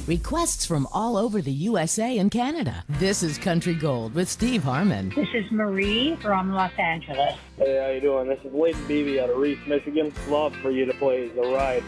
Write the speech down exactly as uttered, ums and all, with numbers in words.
Requests from all over the U S A and Canada. This is Country Gold with Steve Harmon. This is Marie from Los Angeles. Hey, how you doing? This is Leighton Beebe out of Reese, Michigan. Love for you to play The Ride